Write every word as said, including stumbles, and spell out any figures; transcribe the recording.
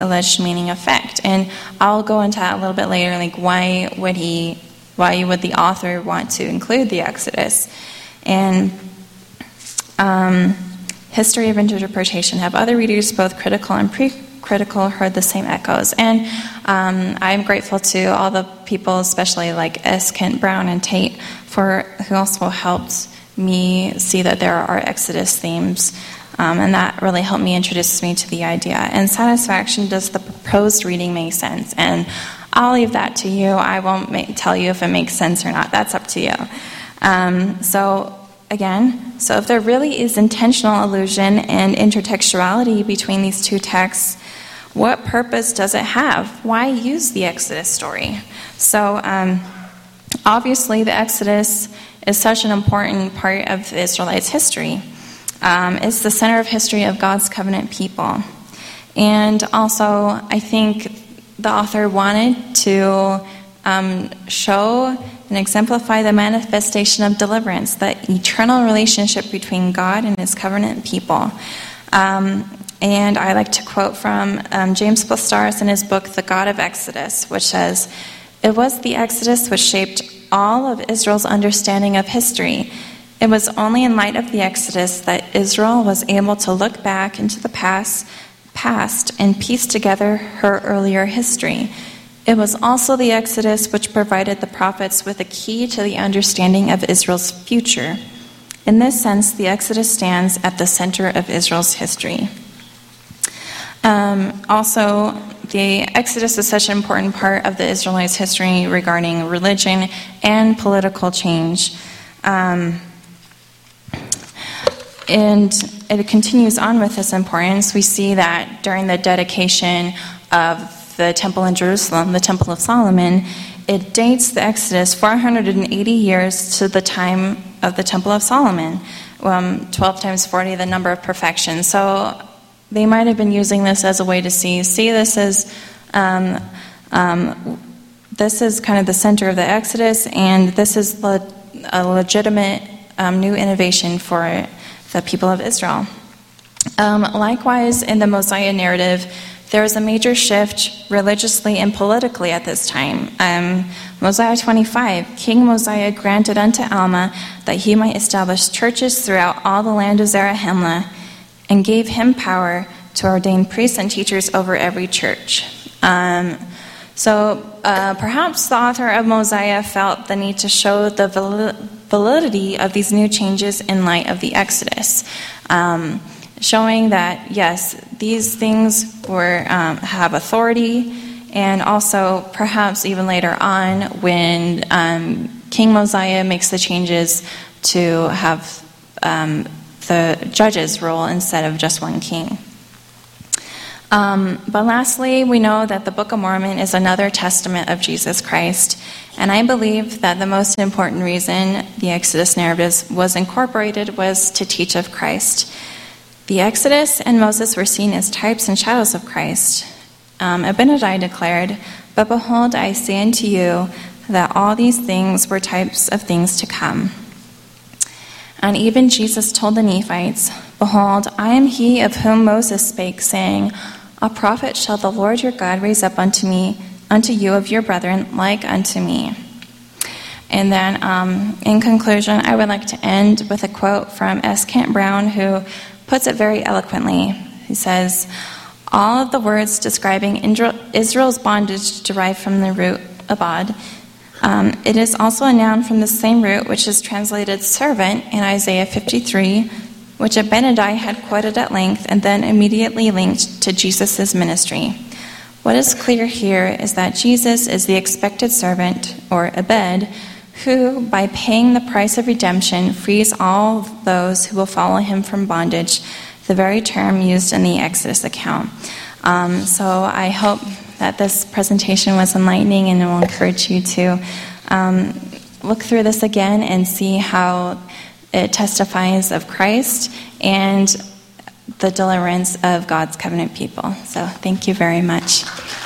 alleged meaning effect. And I'll go into that a little bit later, like why would he, why would the author want to include the Exodus? And um, history of interpretation. Have other readers, both critical and pre-critical, heard the same echoes? And um, I'm grateful to all the people, especially like S. Kent Brown and Tate, for who also helped me see that there are Exodus themes. Um, and that really helped me introduce me to the idea. And satisfaction, does the proposed reading make sense? And I'll leave that to you. I won't make, tell you if it makes sense or not. That's up to you. Um, so again, so if there really is intentional allusion and intertextuality between these two texts, what purpose does it have? Why use the Exodus story? So um, obviously the Exodus is such an important part of the Israelites' history. Um, it's the center of history of God's covenant people. And also, I think the author wanted to um, show and exemplify the manifestation of deliverance, the eternal relationship between God and his covenant people. Um, and I like to quote from um, James Plastaris in his book, The God of Exodus, which says, "It was the Exodus which shaped all of Israel's understanding of history. It was only in light of the Exodus that Israel was able to look back into the past, past and piece together her earlier history. It was also the Exodus which provided the prophets with a key to the understanding of Israel's future. In this sense, the Exodus stands at the center of Israel's history." Um, also, the Exodus is such an important part of the Israelites' history regarding religion and political change. Um, And it continues on with this importance. We see that during the dedication of the temple in Jerusalem, the Temple of Solomon, it dates the Exodus four hundred eighty years to the time of the Temple of Solomon. Um, twelve times forty, the number of perfection. So they might have been using this as a way to see, see this as, um, um, this is kind of the center of the Exodus, and this is le- a legitimate um, new innovation for the people of Israel. Um, likewise, in the Mosiah narrative, there is a major shift religiously and politically at this time. Um, Mosiah twenty-five, King Mosiah granted unto Alma that he might establish churches throughout all the land of Zarahemla, and gave him power to ordain priests and teachers over every church. Um, so uh, perhaps the author of Mosiah felt the need to show the val- validity of these new changes in light of the Exodus, um, showing that, yes, these things were um, have authority, and also perhaps even later on when um, King Mosiah makes the changes to have um, the judges rule instead of just one king. Um, but lastly, we know that the Book of Mormon is another testament of Jesus Christ, and I believe that the most important reason the Exodus narrative was incorporated was to teach of Christ. The Exodus and Moses were seen as types and shadows of Christ. Um, Abinadi declared, "But behold, I say unto you that all these things were types of things to come." And even Jesus told the Nephites, "Behold, I am he of whom Moses spake, saying, A prophet shall the Lord your God raise up unto me, unto you of your brethren, like unto me." And then, um, in conclusion, I would like to end with a quote from S. Kent Brown, who puts it very eloquently. He says, "All of the words describing Israel's bondage derive from the root abad. Um, it is also a noun from the same root, which is translated servant in Isaiah fifty-three, which Abinadi had quoted at length and then immediately linked to Jesus' ministry. What is clear here is that Jesus is the expected servant, or Abed, who, by paying the price of redemption, frees all those who will follow him from bondage, the very term used in the Exodus account." Um, so I hope that this presentation was enlightening, and it will encourage you to um, look through this again and see how it testifies of Christ and the deliverance of God's covenant people. So thank you very much.